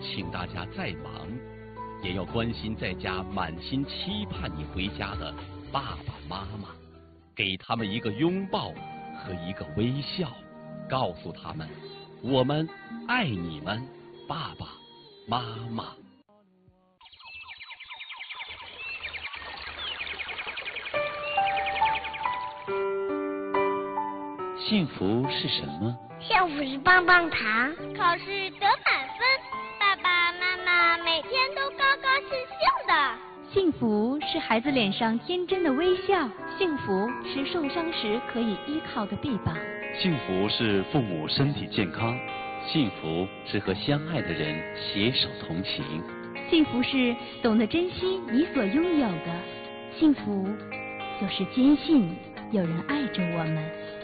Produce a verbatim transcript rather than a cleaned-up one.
请大家再忙，也要关心在家满心期盼你回家的爸爸妈妈，给他们一个拥抱和一个微笑，告诉他们我们爱你们，爸爸妈妈。幸福是什么？ 幸福是棒棒糖， 考试得满分，爸爸妈妈每天都高高兴兴的。 幸福是孩子脸上天真的微笑，幸福是受伤时可以依靠的臂膀。 幸福是父母身体健康，幸福是和相爱的人携手同行， 幸福是懂得珍惜你所拥有的，幸福就是坚信有人爱着我们。